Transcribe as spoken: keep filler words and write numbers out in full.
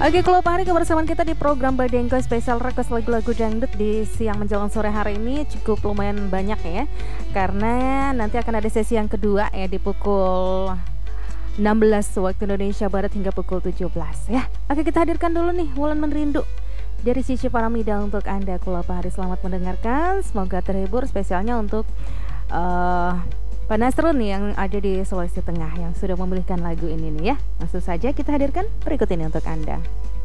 Oke, kalau Pak Hari kebersamaan kita di program Badengko spesial request lagu-lagu dangdut di siang menjelang sore hari ini cukup lumayan banyak ya. Karena nanti akan ada sesi yang kedua ya di pukul enam belas waktu Indonesia Barat hingga pukul tujuh belas ya. Oke, kita hadirkan dulu nih Wulan Menrindu dari Cici Paramida untuk Anda. Kulo Pak Hari, selamat mendengarkan. Semoga terhibur, spesialnya untuk uh, Pak Nasrun yang ada di Sulawesi Tengah yang sudah memilihkan lagu ini nih ya. Langsung saja kita hadirkan berikut ini untuk Anda.